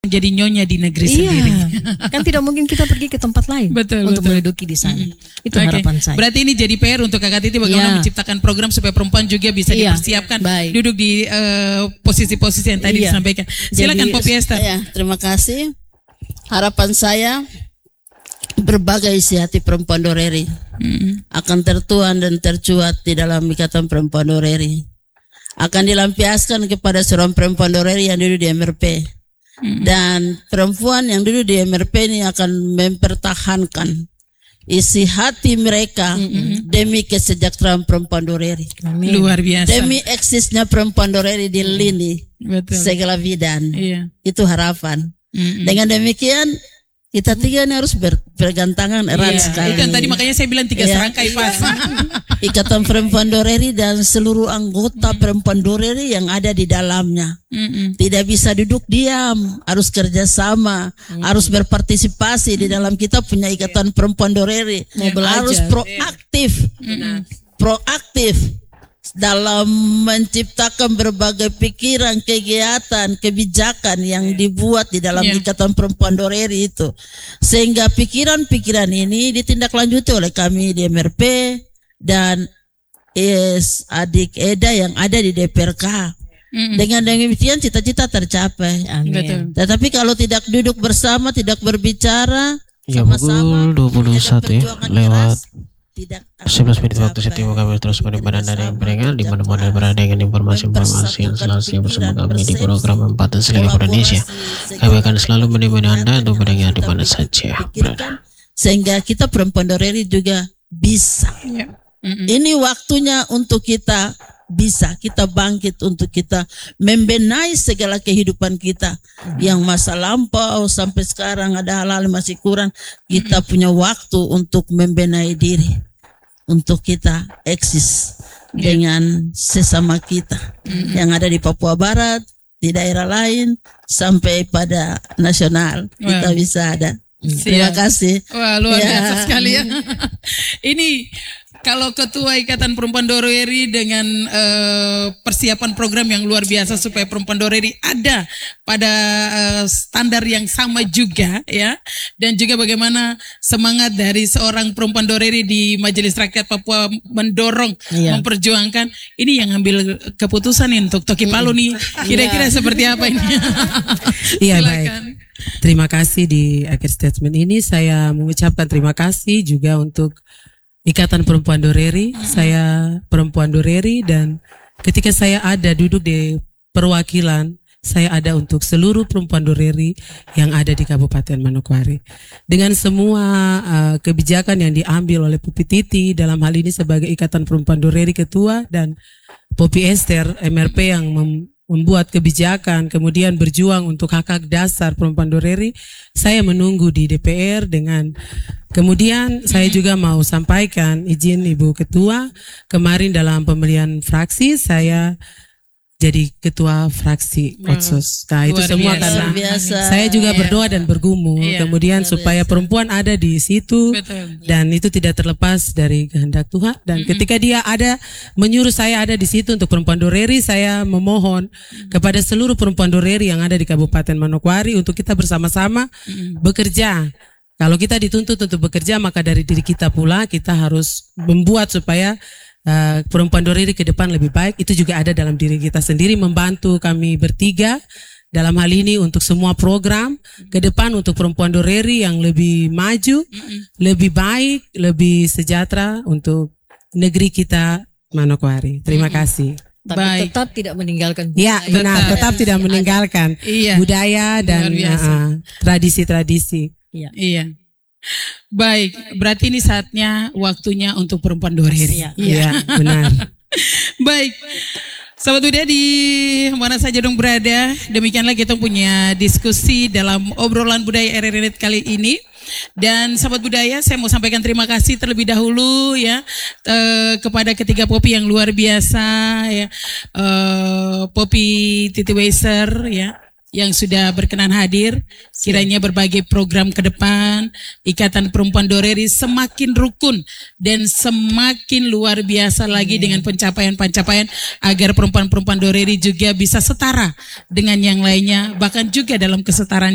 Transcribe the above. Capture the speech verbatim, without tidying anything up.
jadi nyonya di negeri iya, sendiri. Kan tidak mungkin kita pergi ke tempat lain Betul, untuk betul. menduduki di sana. Mm-hmm. Itu Oke. harapan saya. Berarti ini jadi P R untuk Kakak Titi bagaimana Iya. menciptakan program supaya perempuan juga bisa Iya. dipersiapkan Baik. duduk di eh, posisi-posisi yang tadi Iya. disampaikan. Silakan Jadi, Popi Esther. Ya, terima kasih. Harapan saya berbagai isi hati perempuan Doreri Mm-hmm. akan tertuang dan tercuat di dalam ikatan perempuan Doreri. Akan dilampiaskan kepada seorang perempuan Doreri yang duduk di M R P. Mm-hmm. Dan perempuan yang duduk di M R P ini akan mempertahankan isi hati mereka mm-hmm. demi kesejahteraan perempuan Doreri. Amin. Luar biasa. Demi eksisnya perempuan Doreri di lini Betul. segala bidang. Iya. Itu harapan. Mm-mm. Dengan demikian kita tiga ini harus ber, bergantangan erat Iya, sekali. itu yang tadi makanya saya bilang tiga Iya. serangkai pas. Ikatan perempuan Doreri dan seluruh anggota perempuan Doreri yang ada di dalamnya. Mm-mm. Tidak bisa duduk diam, harus kerjasama, Mm-mm. harus berpartisipasi di dalam kita punya ikatan perempuan Doreri. Harus proaktif, Mm-mm. proaktif dalam menciptakan berbagai pikiran, kegiatan, kebijakan yang dibuat di dalam Yeah. ikatan perempuan Doreri itu. Sehingga pikiran-pikiran ini ditindaklanjuti oleh kami di M R P dan es adik Eda yang ada di D P R K. Mm-mm. Dengan demikian cita-cita tercapai. Amin. Betul. Tetapi kalau tidak duduk bersama, tidak berbicara Ya, sama-sama, pukul dua puluh satu ya, perjuangan lewat keras, tidak akan sebelas menit waktu tercapai. setiap kami terus menebar anda yang beringat di mana mana berada dengan informasi-informasi yang selalu bersama kami di program Empat Seluruh Indonesia. Kami akan selalu menemani anda untuk mendengar di mana saja berada. Sehingga kita perempuan Doreri juga bisa. Iya. Mm-mm. Ini waktunya untuk kita bisa, kita bangkit untuk kita membenahi segala kehidupan kita yang masa lampau sampai sekarang ada hal-hal yang masih kurang. Kita punya waktu untuk membenahi diri, untuk kita eksis dengan sesama kita yang ada di Papua Barat, di daerah lain sampai pada nasional. Kita Wow. bisa ada. Terima Siap. kasih. Wah, luar Ya. biasa sekali ya. Ini kalau Ketua Ikatan Perempuan Doreri dengan eh, persiapan program yang luar biasa supaya perempuan Doreri ada pada eh, standar yang sama juga ya. Dan juga bagaimana semangat dari seorang perempuan Doreri di Majelis Rakyat Papua mendorong, Iya. memperjuangkan. Ini yang ambil keputusan nih untuk Toki Palu nih. Kira-kira seperti apa ini? Iya, Silakan. baik. Terima kasih di akhir statement ini saya mengucapkan terima kasih juga untuk Ikatan Perempuan Doreri. Saya perempuan Doreri dan ketika saya ada duduk di perwakilan, saya ada untuk seluruh perempuan Doreri yang ada di Kabupaten Manokwari. Dengan semua uh, kebijakan yang diambil oleh Popi Titi dalam hal ini sebagai Ikatan Perempuan Doreri Ketua dan Popi Esther M R P yang mem membuat kebijakan, kemudian berjuang untuk hak-hak dasar perempuan Doreri, saya menunggu di D P R dengan kemudian saya juga mau sampaikan izin Ibu Ketua, kemarin dalam pemilihan fraksi saya jadi ketua fraksi Otsus. Nah itu Luar semua biasa. karena Luar biasa. saya juga Iya. berdoa dan bergumul, Iya. kemudian supaya perempuan ada di situ. Betul. Dan itu tidak terlepas dari kehendak Tuhan. Dan ketika dia ada menyuruh saya ada di situ untuk perempuan Doreri, saya memohon kepada seluruh perempuan Doreri yang ada di Kabupaten Manokwari untuk kita bersama-sama bekerja. Kalau kita dituntut untuk bekerja, maka dari diri kita pula kita harus membuat supaya uh, perempuan Doreri ke depan lebih baik. Itu juga ada dalam diri kita sendiri, membantu kami bertiga dalam hal ini untuk semua program ke depan untuk perempuan Doreri yang lebih maju, lebih baik, lebih sejahtera untuk negeri kita Manokwari. Terima kasih. Tapi Baik. tetap tidak meninggalkan Ya, budaya. benar, Betul. tetap tidak meninggalkan Iya. budaya dan Luar biasa. uh, tradisi-tradisi. Iya. Iya. Baik, berarti ini saatnya waktunya untuk perempuan Doreri. Iya. Iya, benar. Baik. Sahabat budaya di mana saja dong berada, demikianlah kita punya diskusi dalam obrolan budaya R R Net kali ini. Dan sahabat budaya, saya mau sampaikan terima kasih terlebih dahulu ya eh, kepada ketiga Popi yang luar biasa ya, eh, Popi Titi Weiser ya, yang sudah berkenan hadir. Kiranya berbagai program ke depan Ikatan Perempuan Doreri semakin rukun dan semakin luar biasa lagi dengan pencapaian-pencapaian agar perempuan-perempuan Doreri juga bisa setara dengan yang lainnya, bahkan juga dalam kesetaraan